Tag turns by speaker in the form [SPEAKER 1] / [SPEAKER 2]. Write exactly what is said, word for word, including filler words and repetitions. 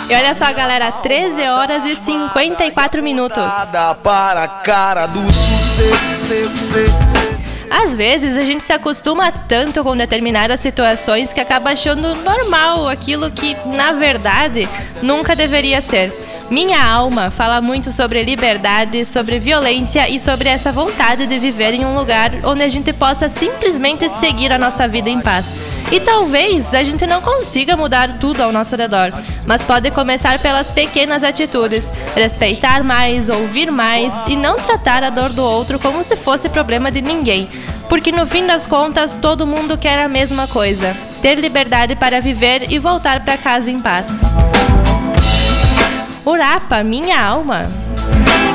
[SPEAKER 1] E olha só, galera, treze horas e cinquenta e quatro minutos.
[SPEAKER 2] Para a cara do sucesso.
[SPEAKER 1] Às vezes a gente se acostuma tanto com determinadas situações que acaba achando normal aquilo que, na verdade, nunca deveria ser. Minha Alma fala muito sobre liberdade, sobre violência e sobre essa vontade de viver em um lugar onde a gente possa simplesmente seguir a nossa vida em paz. E talvez a gente não consiga mudar tudo ao nosso redor, mas pode começar pelas pequenas atitudes, respeitar mais, ouvir mais e não tratar a dor do outro como se fosse problema de ninguém, porque no fim das contas todo mundo quer a mesma coisa: ter liberdade para viver e voltar para casa em paz. Urapa, Minha Alma.